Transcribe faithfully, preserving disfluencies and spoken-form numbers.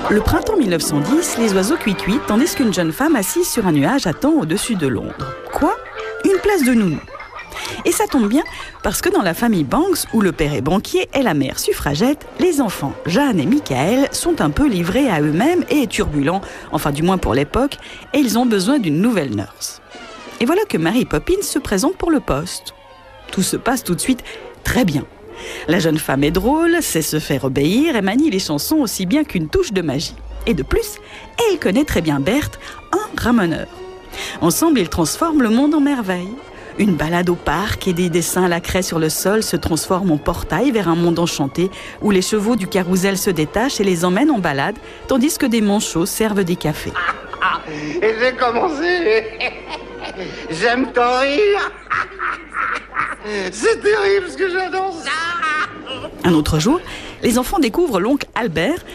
Le printemps mille neuf cent dix, les oiseaux cuicuitent tandis qu'une jeune femme assise sur un nuage attend au-dessus de Londres. Quoi ? Une place de nounou. Et ça tombe bien, parce que dans la famille Banks, où le père est banquier et la mère suffragette, les enfants Jeanne et Michael sont un peu livrés à eux-mêmes et turbulents, enfin du moins pour l'époque, et ils ont besoin d'une nouvelle nurse. Et voilà que Mary Poppins se présente pour le poste. Tout se passe tout de suite très bien. La jeune femme est drôle, sait se faire obéir et manie les chansons aussi bien qu'une touche de magie. Et de plus, elle connaît très bien Berthe, un ramoneur. Ensemble, ils transforment le monde en merveille. Une balade au parc et des dessins à la craie sur le sol se transforment en portail vers un monde enchanté où les chevaux du carrousel se détachent et les emmènent en balade, tandis que des manchots servent des cafés. Ah, ah, et j'ai commencé. J'aime ton rire. C'est terrible ce que j'adore ça. Un autre jour, les enfants découvrent l'oncle Albert,